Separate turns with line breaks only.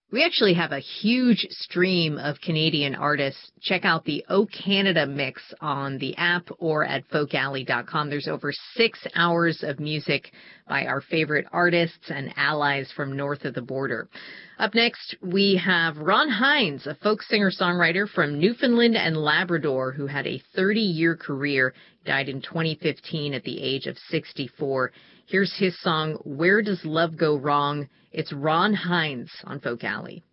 We actually have a huge stream of Canadian artists. Check out the O Canada mix on the app or at folkalley.com. There's over 6 hours of music by our favorite artists and allies from north of the border. Up next, we have Ron Hynes, a folk singer-songwriter from Newfoundland and Labrador who had a 30-year career, died in 2015 at the age of 64. Here's his song, Where Does Love Go Wrong? It's Ron Hynes on Folk Alley.